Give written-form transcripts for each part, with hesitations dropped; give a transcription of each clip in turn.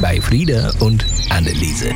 bei Frieda und Anneliese.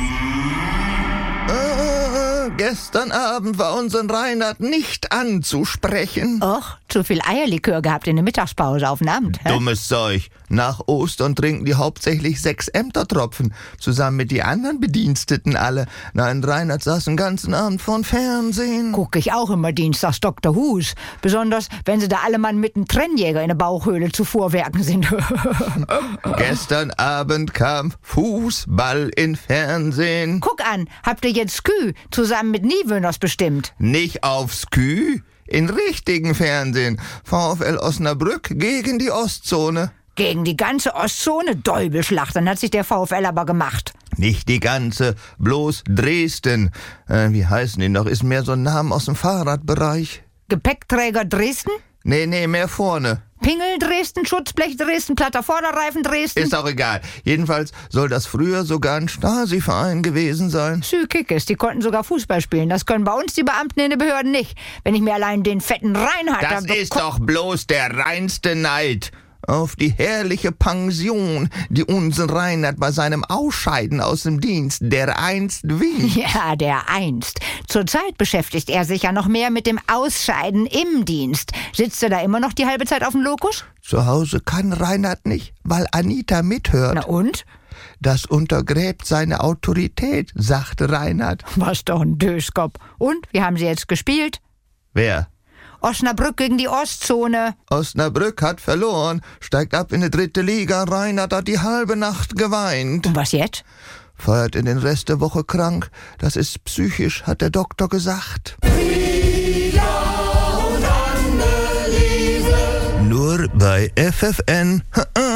Gestern Abend war unser Reinhard nicht anzusprechen. Och, zu viel Eierlikör gehabt in der Mittagspause auf den Abend. Hä? Dummes Zeug. Nach Ostern trinken die hauptsächlich 6 Ämtertropfen, zusammen mit die anderen Bediensteten alle. Nein, Reinhard saß den ganzen Abend vorm Fernsehen. Guck ich auch immer dienstags Dr. Hus. Besonders, wenn sie da alle Mann mit einem Trennjäger in der Bauchhöhle zu Fuhrwerken sind. Gestern Abend kam Fußball in Fernsehen. Guck an, habt ihr jetzt Skü zusammen mit Niewöhners bestimmt? Nicht aufs Kü, in richtigen Fernsehen. VfL Osnabrück gegen die Ostzone. Gegen die ganze Ostzone? Däubelschlacht, dann hat sich der VfL aber gemacht. Nicht die ganze, bloß Dresden. Wie heißen die noch? Ist mehr so ein Name aus dem Fahrradbereich. Gepäckträger Dresden? Nee, mehr vorne. Pingel Dresden, Schutzblech Dresden, platter Vorderreifen Dresden? Ist auch egal. Jedenfalls soll das früher sogar ein Stasi-Verein gewesen sein. Kickes, die konnten sogar Fußball spielen. Das können bei uns die Beamten in den Behörden nicht. Wenn ich mir allein den fetten Reinhard... Das ist doch bloß der reinste Neid auf die herrliche Pension, die unser Reinhard bei seinem Ausscheiden aus dem Dienst dereinst winkt. Ja, dereinst. Zurzeit beschäftigt er sich ja noch mehr mit dem Ausscheiden im Dienst. Sitzt er da immer noch die halbe Zeit auf dem Lokus? Zu Hause kann Reinhard nicht, weil Anita mithört. Na und? Das untergräbt seine Autorität, sagte Reinhard. Was doch ein Döskop. Und, wie haben sie jetzt gespielt? Wer? Osnabrück gegen die Ostzone. Osnabrück hat verloren, steigt ab in die 3. Liga. Reinhard hat die halbe Nacht geweint. Und was jetzt? Feiert in den Rest der Woche krank. Das ist psychisch, hat der Doktor gesagt. Nur bei FFN.